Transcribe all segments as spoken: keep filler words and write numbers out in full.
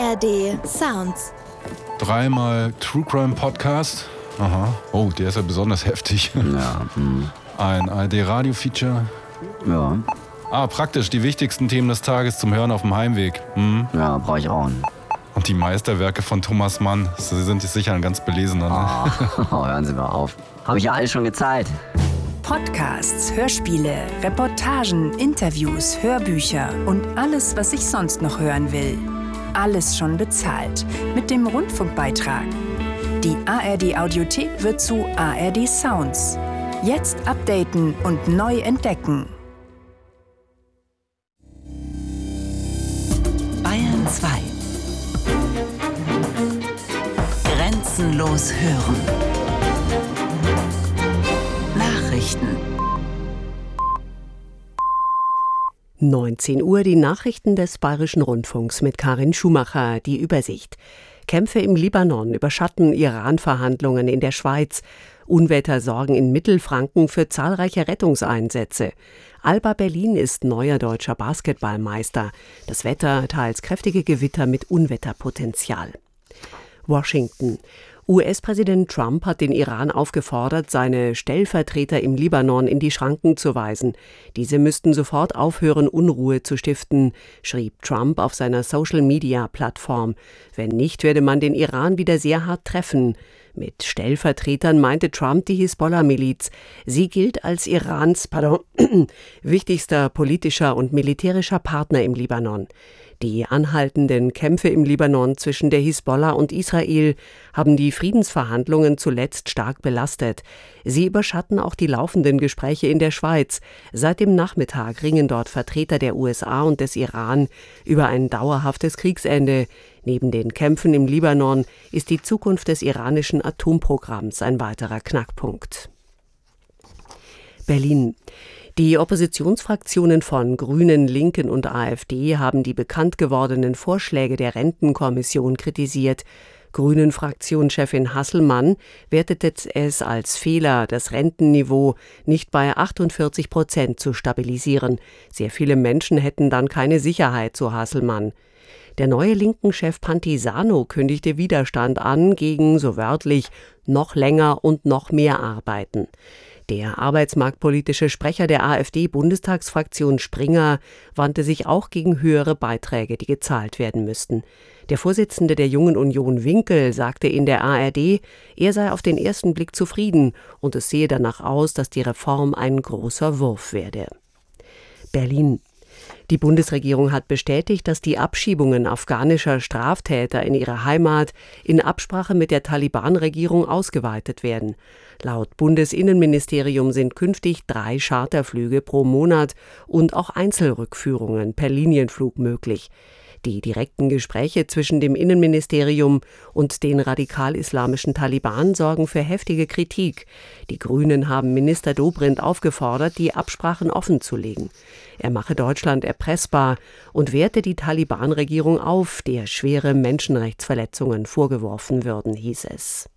A R D Sounds. Dreimal True Crime Podcast. Aha. Oh, der ist ja besonders heftig. Ja. Hm. Ein A R D Radio Feature. Ja. Ah, praktisch die wichtigsten Themen des Tages zum Hören auf dem Heimweg. Hm? Ja, brauche ich auch. Und die Meisterwerke von Thomas Mann. Sie sind sicher ein ganz belesener. Ne? Oh, hören Sie mal auf. Habe ich ja alles schon gezeigt. Podcasts, Hörspiele, Reportagen, Interviews, Hörbücher und alles, was ich sonst noch hören will. Alles schon bezahlt. Mit dem Rundfunkbeitrag. Die A R D Audiothek wird zu A R D Sounds. Jetzt updaten und neu entdecken. Bayern zwei. Grenzenlos hören. Nachrichten. neunzehn Uhr, die Nachrichten des Bayerischen Rundfunks mit Karin Schumacher, die Übersicht. Kämpfe im Libanon überschatten Iran-Verhandlungen in der Schweiz. Unwetter sorgen in Mittelfranken für zahlreiche Rettungseinsätze. Alba Berlin ist neuer deutscher Basketballmeister. Das Wetter teils kräftige Gewitter mit Unwetterpotenzial. Washington. U S-Präsident Trump hat den Iran aufgefordert, seine Stellvertreter im Libanon in die Schranken zu weisen. Diese müssten sofort aufhören, Unruhe zu stiften, schrieb Trump auf seiner Social-Media-Plattform. Wenn nicht, werde man den Iran wieder sehr hart treffen. Mit Stellvertretern meinte Trump die Hisbollah-Miliz. Sie gilt als Irans pardon, wichtigster politischer und militärischer Partner im Libanon. Die anhaltenden Kämpfe im Libanon zwischen der Hisbollah und Israel haben die Friedensverhandlungen zuletzt stark belastet. Sie überschatten auch die laufenden Gespräche in der Schweiz. Seit dem Nachmittag ringen dort Vertreter der U S A und des Iran über ein dauerhaftes Kriegsende. Neben den Kämpfen im Libanon ist die Zukunft des iranischen Atomprogramms ein weiterer Knackpunkt. Berlin. Die Oppositionsfraktionen von Grünen, Linken und AfD haben die bekannt gewordenen Vorschläge der Rentenkommission kritisiert. Grünen-Fraktionschefin Hasselmann wertete es als Fehler, das Rentenniveau nicht bei achtundvierzig Prozent zu stabilisieren. Sehr viele Menschen hätten dann keine Sicherheit, so Hasselmann. Der neue Linken-Chef Pantisano kündigte Widerstand an gegen, so wörtlich, noch länger und noch mehr Arbeiten. Der arbeitsmarktpolitische Sprecher der AfD-Bundestagsfraktion Springer wandte sich auch gegen höhere Beiträge, die gezahlt werden müssten. Der Vorsitzende der Jungen Union Winkel sagte in der A R D, er sei auf den ersten Blick zufrieden und es sehe danach aus, dass die Reform ein großer Wurf werde. Berlin. Die Bundesregierung hat bestätigt, dass die Abschiebungen afghanischer Straftäter in ihre Heimat in Absprache mit der Taliban-Regierung ausgeweitet werden. Laut Bundesinnenministerium sind künftig drei Charterflüge pro Monat und auch Einzelrückführungen per Linienflug möglich. Die direkten Gespräche zwischen dem Innenministerium und den radikal-islamischen Taliban sorgen für heftige Kritik. Die Grünen haben Minister Dobrindt aufgefordert, die Absprachen offenzulegen. Er mache Deutschland erpressbar und wehrte die Taliban-Regierung auf, der schwere Menschenrechtsverletzungen vorgeworfen würden, hieß es.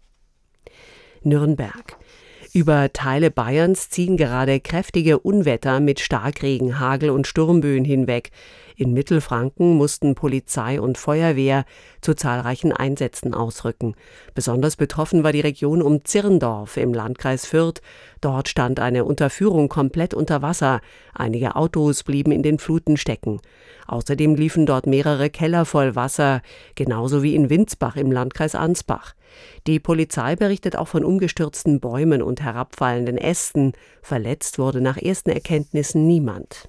Nürnberg. Über Teile Bayerns ziehen gerade kräftige Unwetter mit Starkregen, Hagel und Sturmböen hinweg. In Mittelfranken mussten Polizei und Feuerwehr zu zahlreichen Einsätzen ausrücken. Besonders betroffen war die Region um Zirndorf im Landkreis Fürth. Dort stand eine Unterführung komplett unter Wasser. Einige Autos blieben in den Fluten stecken. Außerdem liefen dort mehrere Keller voll Wasser, genauso wie in Windsbach im Landkreis Ansbach. Die Polizei berichtet auch von umgestürzten Bäumen und herabfallenden Ästen. Verletzt wurde nach ersten Erkenntnissen niemand.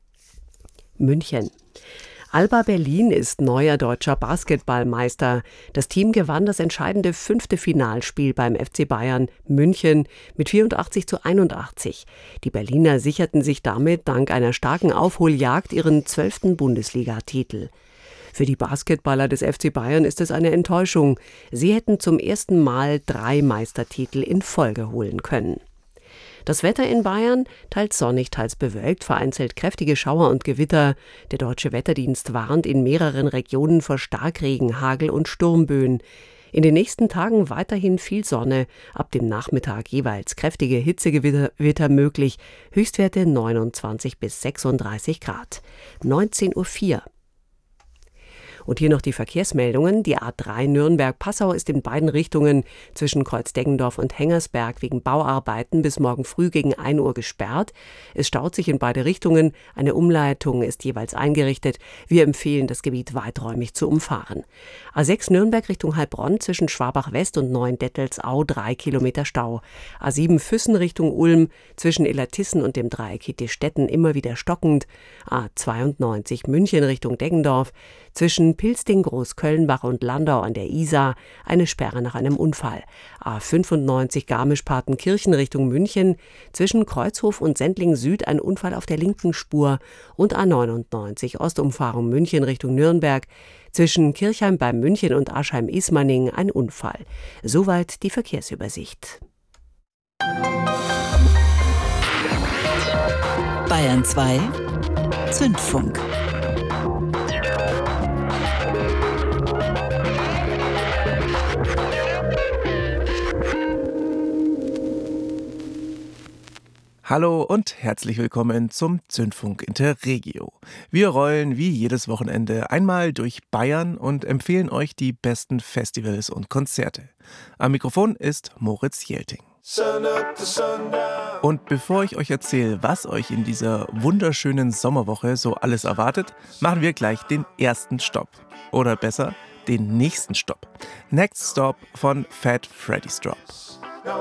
München. Alba Berlin ist neuer deutscher Basketballmeister. Das Team gewann das entscheidende fünfte Finalspiel beim F C Bayern München mit vierundachtzig zu einundachtzig. Die Berliner sicherten sich damit dank einer starken Aufholjagd ihren zwölften Bundesligatitel. Für die Basketballer des F C Bayern ist es eine Enttäuschung. Sie hätten zum ersten Mal drei Meistertitel in Folge holen können. Das Wetter in Bayern, teils sonnig, teils bewölkt, vereinzelt kräftige Schauer und Gewitter. Der Deutsche Wetterdienst warnt in mehreren Regionen vor Starkregen, Hagel und Sturmböen. In den nächsten Tagen weiterhin viel Sonne, ab dem Nachmittag jeweils kräftige Hitzegewitter möglich, Höchstwerte neunundzwanzig bis sechsunddreißig Grad. neunzehn Uhr vier. Und hier noch die Verkehrsmeldungen. Die A drei Nürnberg-Passau ist in beiden Richtungen zwischen Kreuz-Deggendorf und Hengersberg wegen Bauarbeiten bis morgen früh gegen ein Uhr gesperrt. Es staut sich in beide Richtungen. Eine Umleitung ist jeweils eingerichtet. Wir empfehlen, das Gebiet weiträumig zu umfahren. A sechs Nürnberg Richtung Heilbronn zwischen Schwabach-West und Neuendettelsau drei Kilometer Stau. A sieben Füssen Richtung Ulm zwischen Illertissen und dem Dreieck Hittistetten immer wieder stockend. A zweiundneunzig München Richtung Deggendorf zwischen Pilsting, Großkölnbach und Landau an der Isar eine Sperre nach einem Unfall. A fünfundneunzig Garmisch-Partenkirchen Richtung München zwischen Kreuzhof und Sendling Süd ein Unfall auf der linken Spur und A neunundneunzig Ostumfahrung München Richtung Nürnberg zwischen Kirchheim bei München und Aschheim-Ismaning ein Unfall. Soweit die Verkehrsübersicht. Bayern zwei Zündfunk. Hallo und herzlich willkommen zum Zündfunk Interregio. Wir rollen wie jedes Wochenende einmal durch Bayern und empfehlen euch die besten Festivals und Konzerte. Am Mikrofon ist Moritz Jelting. Und bevor ich euch erzähle, was euch in dieser wunderschönen Sommerwoche so alles erwartet, machen wir gleich den ersten Stopp. Oder besser, den nächsten Stopp. Next Stop von Fat Freddy's Drop.